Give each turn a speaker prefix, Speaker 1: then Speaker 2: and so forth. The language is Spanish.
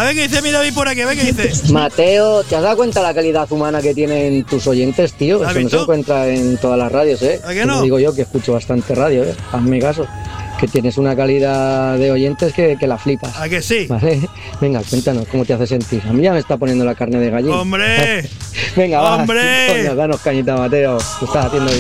Speaker 1: A ver qué dice mi David por aquí, a ver qué dice.
Speaker 2: Mateo, ¿te has dado cuenta de la calidad humana que tienen tus oyentes, tío?
Speaker 1: ¿Has
Speaker 2: Eso no
Speaker 1: visto?
Speaker 2: se encuentra en todas las radios, ¿eh?
Speaker 1: ¿A que no?
Speaker 2: Te digo yo que escucho bastante radio, ¿eh? Hazme caso. Que tienes una calidad de oyentes que la flipas.
Speaker 1: ¿A que sí?
Speaker 2: ¿Vale? Venga, cuéntanos cómo te hace sentir. A mí ya me está poniendo la carne de gallina.
Speaker 1: ¡Hombre!
Speaker 2: Venga, va.
Speaker 1: ¡Hombre!
Speaker 2: Coño, danos cañita, Mateo. Lo estás haciendo bien.